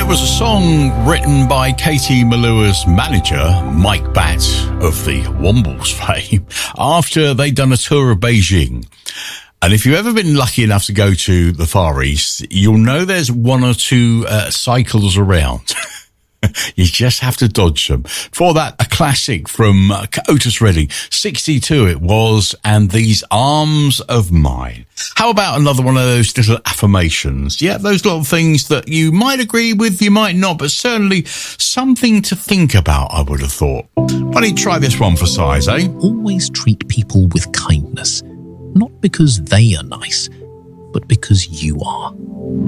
It was a song written by Katie Malua's manager, Mike Batt of the Wombles fame, after they'd done a tour of Beijing. And if you've ever been lucky enough to go to the Far East, you'll know there's one or two cycles around. You just have to dodge them. For that, a classic from Otis Redding, 62 it was, and These Arms of Mine. How about another one of those little affirmations? Yeah, those little things that you might agree with, you might not, but certainly something to think about, I would have thought. Why don't you try this one for size, eh? Always treat people with kindness, not because they are nice, but because you are.